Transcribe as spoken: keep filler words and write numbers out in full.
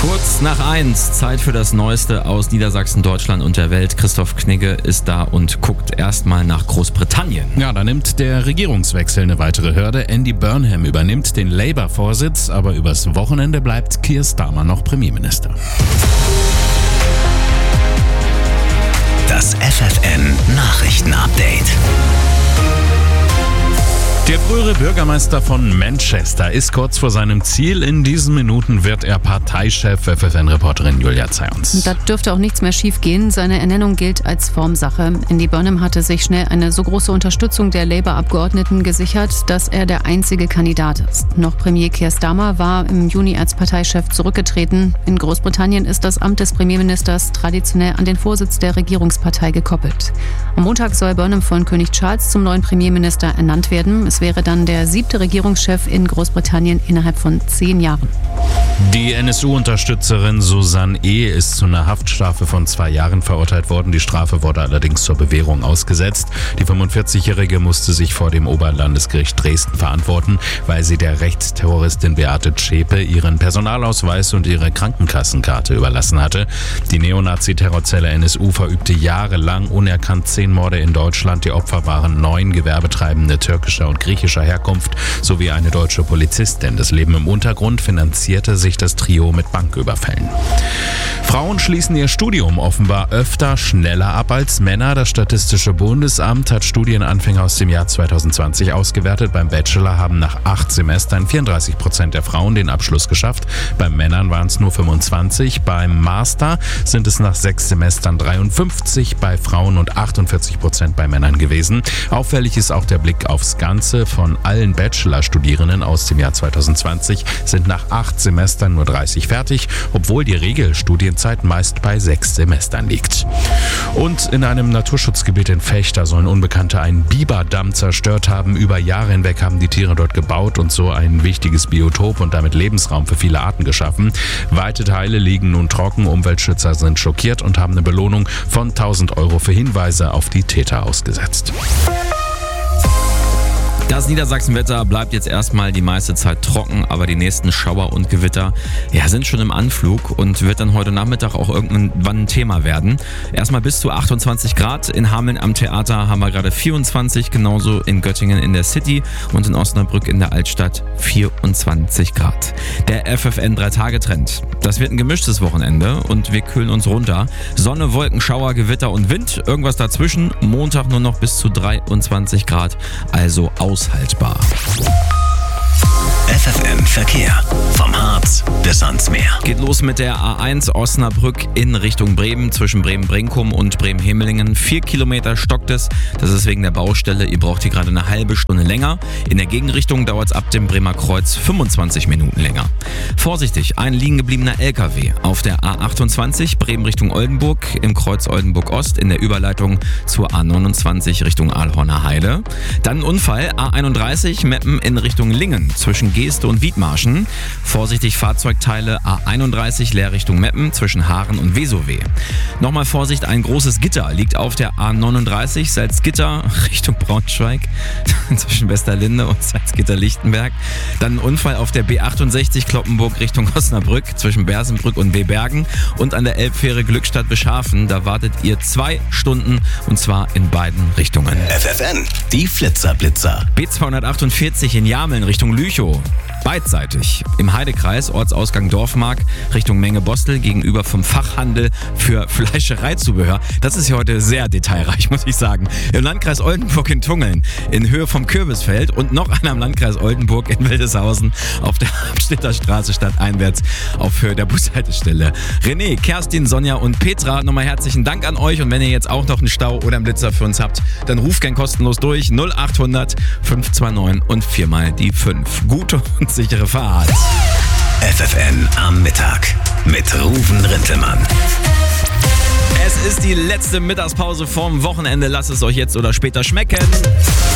Kurz nach eins, Zeit für das Neueste aus Niedersachsen, Deutschland und der Welt. Christoph Knigge ist da und guckt erstmal nach Großbritannien. Ja, da nimmt der Regierungswechsel eine weitere Hürde. Andy Burnham übernimmt den Labour-Vorsitz, aber übers Wochenende bleibt Keir Starmer noch Premierminister. Das F F N Nachrichten-Update. Der frühere Bürgermeister von Manchester ist kurz vor seinem Ziel. In diesen Minuten wird er Parteichef. F F N-Reporterin Julia Zayons. Da dürfte auch nichts mehr schief gehen. Seine Ernennung gilt als Formsache. Andy Burnham hatte sich schnell eine so große Unterstützung der Labour-Abgeordneten gesichert, dass er der einzige Kandidat ist. Noch Premier Keir Starmer war im Juni als Parteichef zurückgetreten. In Großbritannien ist das Amt des Premierministers traditionell an den Vorsitz der Regierungspartei gekoppelt. Am Montag soll Burnham von König Charles zum neuen Premierminister ernannt werden. Es wäre dann der siebte Regierungschef in Großbritannien innerhalb von zehn Jahren. Die N S U-Unterstützerin Susanne E. ist zu einer Haftstrafe von zwei Jahren verurteilt worden. Die Strafe wurde allerdings zur Bewährung ausgesetzt. Die fünfundvierzigjährige musste sich vor dem Oberlandesgericht Dresden verantworten, weil sie der Rechtsterroristin Beate Zschäpe ihren Personalausweis und ihre Krankenkassenkarte überlassen hatte. Die Neonazi-Terrorzelle N S U verübte jahrelang unerkannt zehn Morde in Deutschland. Die Opfer waren neun Gewerbetreibende türkischer und griechischer Herkunft sowie eine deutsche Polizistin. Das Leben im Untergrund finanzierte sich das Trio mit Banküberfällen. Frauen schließen ihr Studium offenbar öfter schneller ab als Männer. Das Statistische Bundesamt hat Studienanfänger aus dem Jahr zweitausendzwanzig ausgewertet. Beim Bachelor haben nach acht Semestern vierunddreißig Prozent der Frauen den Abschluss geschafft. Bei Männern waren es nur fünfundzwanzig. Beim Master sind es nach sechs Semestern dreiundfünfzig bei Frauen und achtundvierzig Prozent bei Männern gewesen. Auffällig ist auch der Blick aufs Ganze. Von allen Bachelor-Studierenden aus dem Jahr zweitausendzwanzig sind nach acht Semestern nur dreißig fertig, obwohl die Regelstudienzeit meist bei sechs Semestern liegt. Und in einem Naturschutzgebiet in Vechta sollen Unbekannte einen Biberdamm zerstört haben. Über Jahre hinweg haben die Tiere dort gebaut und so ein wichtiges Biotop und damit Lebensraum für viele Arten geschaffen. Weite Teile liegen nun trocken. Umweltschützer sind schockiert und haben eine Belohnung von tausend Euro für Hinweise auf die Täter ausgesetzt. Das Niedersachsenwetter bleibt jetzt erstmal die meiste Zeit trocken, aber die nächsten Schauer und Gewitter ja, sind schon im Anflug und wird dann heute Nachmittag auch irgendwann ein Thema werden. Erstmal bis zu achtundzwanzig Grad. In Hameln am Theater haben wir gerade vierundzwanzig, genauso in Göttingen in der City und in Osnabrück in der Altstadt vierundzwanzig Grad. Der F F N drei Tage Trend. Das wird ein gemischtes Wochenende und wir kühlen uns runter. Sonne, Wolken, Schauer, Gewitter und Wind, irgendwas dazwischen. Montag nur noch bis zu dreiundzwanzig Grad, also aushaltbar. F F N Verkehr. Vom Harz bis ans Meer. Geht los mit der A eins Osnabrück in Richtung Bremen, zwischen Bremen-Brinkum und Bremen-Hemelingen. Vier Kilometer stockt es. Das ist wegen der Baustelle. Ihr braucht hier gerade eine halbe Stunde länger. In der Gegenrichtung dauert es ab dem Bremer Kreuz fünfundzwanzig Minuten länger. Vorsichtig, ein liegen gebliebener L K W auf der A achtundzwanzig Bremen Richtung Oldenburg im Kreuz Oldenburg-Ost in der Überleitung zur A neunundzwanzig Richtung Aalhorner Heide. Dann ein Unfall, A einunddreißig Meppen in Richtung Lingen zwischen Geeste und Wiedmarschen. Vorsichtig Fahrzeugteile A einunddreißig leer Richtung Meppen zwischen Haaren und Vesowe. Nochmal Vorsicht, ein großes Gitter liegt auf der A neununddreißig Salzgitter Richtung Braunschweig zwischen Westerlinde und Salzgitter-Lichtenberg. Dann ein Unfall auf der B achtundsechzig Cloppenburg Richtung Osnabrück zwischen Bersenbrück und Webergen und an der Elbfähre Glückstadt-Beschafen. Da wartet ihr zwei Stunden und zwar in beiden Richtungen. F F N, die Flitzer-Blitzer. B zweihundertachtundvierzig in Jameln Richtung Lüchow. Beidseitig. Im Heidekreis, Ortsausgang Dorfmark, Richtung Menge-Bostel, gegenüber vom Fachhandel für Fleischereizubehör. Das ist ja heute sehr detailreich, muss ich sagen. Im Landkreis Oldenburg in Tungeln, in Höhe vom Kürbisfeld und noch einer im Landkreis Oldenburg in Wildeshausen auf der Abschnitter Straße stadteinwärts auf Höhe der Bushaltestelle. René, Kerstin, Sonja und Petra, nochmal herzlichen Dank an euch und wenn ihr jetzt auch noch einen Stau oder einen Blitzer für uns habt, dann ruft gern kostenlos durch null achthundert fünf zwei neun und viermal die fünf. Gute und sichere Fahrt. F F N am Mittag mit Ruven Rintelmann. Es ist die letzte Mittagspause vorm Wochenende. Lasst es euch jetzt oder später schmecken.